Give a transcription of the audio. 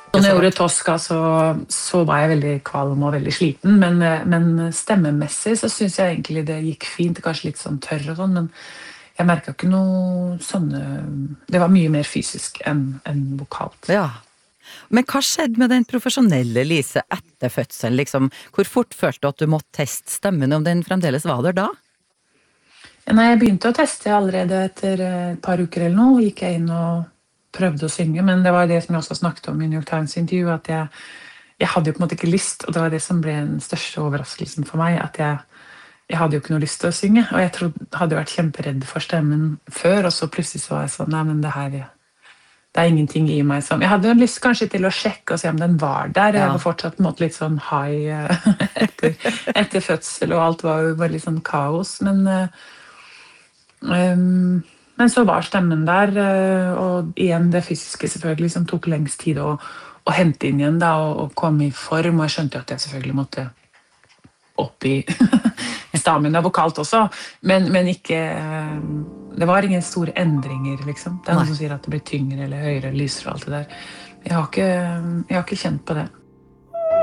Så når jeg gjorde Tosca, så var jeg veldig kvalm og veldig sliten, men stemmemessig så synes jeg egentlig det gikk fint, kanskje litt sånn tørr og sånn, men jeg merket ikke noe sånne, det var mye mer fysisk enn vokalt. Ja. Men hva skjedde med den profesjonelle Lise etter fødselen, liksom? Hvor fort følte du at du måtte teste stemmen, om den fremdeles var der da? Ja, nei, jeg begynte å teste allerede etter et par uker eller noe, gikk jeg inn og prøvde å synge, men det var det som jeg også snakket om i New York Times-intervju, at jeg hadde jo på en måte ikke lyst, og det var det som ble den største overraskelsen for meg, at jeg hadde jo ikke noe lyst til å synge, og jeg hadde jo vært kjemperedd for stemmen før, og så plutselig så var jeg sånn, nei, men det er ingenting i meg som... Jeg hadde jo lyst kanskje til å sjekke og se om den var der, jeg var fortsatt på en måte litt sånn high etter fødsel, og alt var jo bare litt sånn kaos, men så var stemmen der, og igjen det fysiske selvfølgelig som tok lengst tid å hente inn igjen da, og komme i form, og jeg skjønte at jeg selvfølgelig måtte opp i stamina vokalt også, men ikke, det var ingen store endringer liksom. Det noen som sier at det blir tyngre eller høyere, lysere og alt det der. Jeg har ikke kjent på det.